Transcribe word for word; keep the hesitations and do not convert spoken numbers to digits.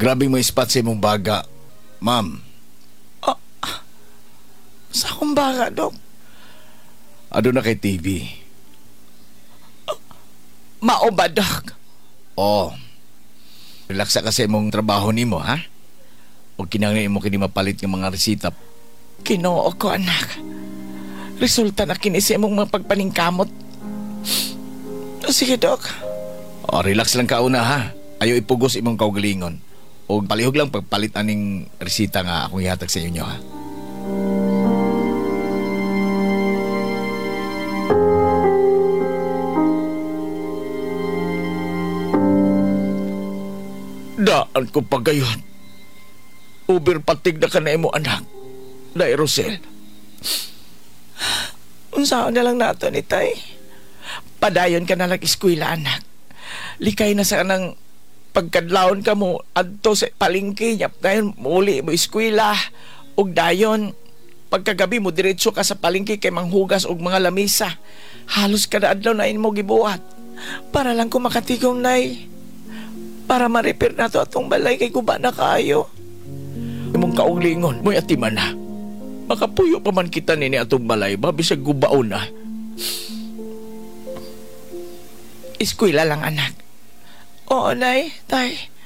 Grabe mo ispat sa imong baga, ma'am. Ah, sa akong baga, Dok? Ado na kay T V. Mao ba, Dok? Oh. Relaxa ka sa imong trabaho nimo, ha? O kinanglan imo kini mapalit ng mga resita. Ginoo ko, anak. Resulta na kini sa imong mga pagpaningkamot. O sige, Dok. O, relax lang ka una, ha? Ayaw ipugos imong kaugalingon. O palihog lang pagpalit aning resita nga akong ihatag sa inyo, ha? Daan ko pa gayon. Uberpatig na ka na imo, anak. Dai, Rosel. Unsaon na lang nato ni Tay. Padayon ka na lang eskwela, anak. Likay na sa nang pagkadlawon ka mo adto sa palengke niya. Ngayon muli mo eskwela. Ug dayon pagkagabi mo diretso ka sa palengke kay manghugas og mga lamisa. Halos kada adlaw na imo gibuhat. Para lang ko makatigom, Nay. Para ma-repair na to atong balay kay guba na kayo. Imong kaunglingon, mo'y atiman na. Makapuyo pa man kita nini atong balay, babi sa gubaon na. Eskwela lang, anak. Oo, Nay, Tay.